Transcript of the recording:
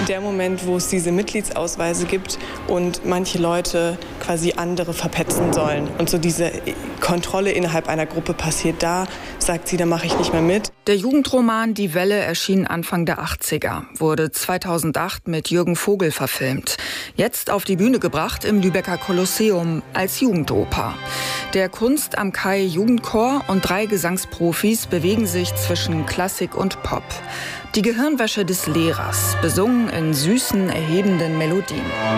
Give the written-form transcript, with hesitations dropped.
der Moment, wo es diese Mitgliedsausweise gibt und manche Leute quasi andere verpetzen sollen. Und so diese Kontrolle innerhalb einer Gruppe passiert da, sagt sie, da mache ich nicht mehr mit. Der Jugendroman Die Welle erschien Anfang der 80er, wurde 2008 mit Jürgen Vogel verfilmt. Jetzt auf die Bühne gebracht im Lübecker Kolosseum als Jugendoper. Der Kunst am Kai Jugendchor und 3 Gesangsprofis bewegen sich zwischen Klassik und Pop. Die Gehirnwäsche des Lehrers, besungen in süßen, erhebenden Melodien.